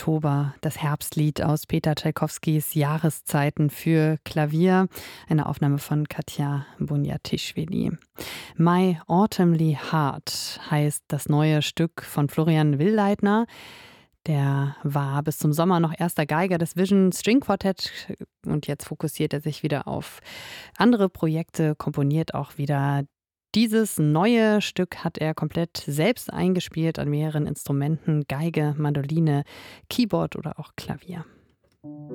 Oktober, das Herbstlied aus Peter Tschaikowskis Jahreszeiten für Klavier, eine Aufnahme von Katja Bunjatischvili. My Autumnly Heart heißt das neue Stück von Florian Willleitner. Der war bis zum Sommer noch erster Geiger des Vision String Quartett und jetzt fokussiert er sich wieder auf andere Projekte, komponiert auch wieder. Dieses neue Stück hat er komplett selbst eingespielt an mehreren Instrumenten, Geige, Mandoline, Keyboard oder auch Klavier.